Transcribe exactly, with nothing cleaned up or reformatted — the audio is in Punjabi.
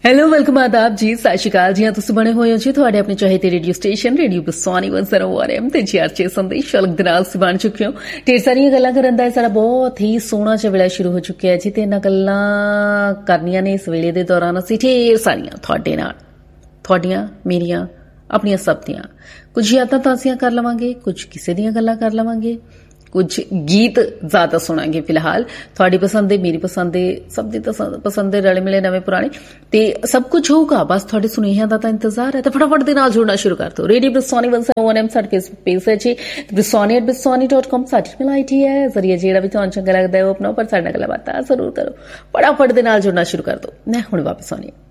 ਹੈਲੋ ਵੈਲਕਮ ਆਦਾਬ ਜੀ, ਸਤਿ ਸ਼੍ਰੀ ਅਕਾਲ ਜੀ। ਤੁਸੀਂ ਬਣੇ ਹੋਏ ਹੋ ਜੀ ਤੁਹਾਡੇ ਆਪਣੇ ਚਾਹੀਦੇ ਰੇਡੀਓ ਸਟੇਸ਼ਨ ਰੇਡੀਓ ਬਸਵਾਨੀ ਇੱਕ ਸੌ ਇੱਕ ਐਮ ਤੇ ਚਰਚੇ ਸੰਦੇਸ਼ ਅਲਗ ਦੇ ਨਾਲ ਬਣ ਚੁੱਕੇ ਹੋ। ਢੇਰ ਸਾਰੀਆਂ ਗੱਲਾਂ ਕਰਨ ਦਾ ਸਾਡਾ ਬਹੁਤ ਹੀ ਸੋਹਣਾ ਜਿਹਾ ਵੇਲਾ ਸ਼ੁਰੂ ਹੋ ਚੁੱਕਿਆ ਜੀ ਤੇ ਇਹਨਾਂ ਗੱਲਾਂ ਕਰਨੀਆਂ ਨੇ ਇਸ ਵੇਲੇ ਦੇ ਦੌਰਾਨ ਅਸੀਂ ਢੇਰ ਸਾਰੀਆਂ ਤੁਹਾਡੇ ਨਾਲ, ਤੁਹਾਡੀਆਂ ਮੇਰੀਆਂ ਆਪਣੀਆਂ ਸਭ ਦੀਆਂ ਕੁਝ ਯਾਦਾਂ ਤਾਜ਼ੀਆਂ ਕਰ ਲਵਾਂਗੇ, ਕੁਝ ਕਿਸੇ ਦੀਆਂ ਗੱਲਾਂ ਕਰ ਲਵਾਂਗੇ, ਕੁਝ ਗੀਤ ਜ਼ਿਆਦਾ ਸੁਣਾਂਗੇ। ਫਿਲਹਾਲ ਤੁਹਾਡੀ ਪਸੰਦ ਦੇ, ਮੇਰੀ ਪਸੰਦ ਦੇ, ਸਭ ਦੀ ਪਸੰਦ ਦੇ, ਰਲੇ ਮਿਲੇ ਨਵੇਂ ਪੁਰਾਣੇ ਤੇ ਸਭ ਕੁਝ ਹੋਊਗਾ। ਬਸ ਤੁਹਾਡੇ ਸੁਨੇਹਿਆਂ ਦਾ ਤਾਂ ਇੰਤਜ਼ਾਰ ਹੈ ਤੇ ਫਟਾਫਟ ਦੇ ਨਾਲ ਜੁੜਨਾ ਸ਼ੁਰੂ ਕਰ ਦਿਓ। ਰੇਡੀਓ ਬਸਵਾਨੀ ਇੱਕ ਸੌ ਇੱਕ ਐਮ ਸਾਡੇ ਫੇਸਬੁੱਕ ਪੇਜ ਹੈ ਜੀ, ਬਸਵਾਨੀ ਐਟ ਬਸਵਾਨੀ ਡਾਟ ਕਾਮ ਸਾਡੀ ਮੇਲ ਆਈ ਡੀ ਹੈ। ਜ਼ਰੀਏ ਜਿਹੜਾ ਵੀ ਤੁਹਾਨੂੰ ਚੰਗਾ ਲੱਗਦਾ ਹੈ ਉਹ ਆਪਣਾ, ਪਰ ਸਾਡੇ ਨਾਲ ਗੱਲਾਂ ਬਾਤਾਂ ਜ਼ਰੂਰ ਕਰੋ। ਫਟਾਫਟ ਦੇ ਨਾਲ ਜੁੜਨਾ ਸ਼ੁਰੂ ਕਰ ਦਿਓ। ਮੈਂ ਹੁਣ ਵਾਪਸ ਆਉਂਦੀ ਹਾਂ।